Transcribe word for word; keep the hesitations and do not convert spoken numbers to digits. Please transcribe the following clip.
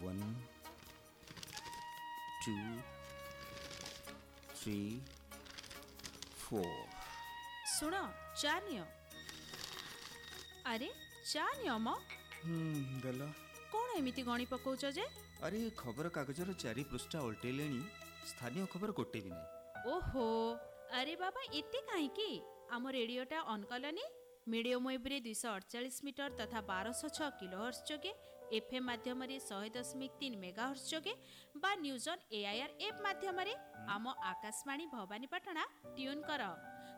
One two three four शुण चा neo. अरे चा नियो म हम्म देल कौन एमिति गणी पकाउछ जे? अरे खबर कागजर चारि पृष्ठा उल्टेलेनी स्थानीय खबर गोटे भी नहीं। ओहो अरे बाबा एते काहे की आम रेडियोटा ऑन कलनी मीडियम वेव रे दुईश अड़चाश मीटर तथा बारश छः किलोहर्ट्ज जोगे एफएम माध्यम सौ दशमिक तीन मेगाहर्ट्ज जोगे बा न्यूज ऑन एआईआर एप माध्यम आम आकाशवाणी भवानीपाटना ट्यून कर।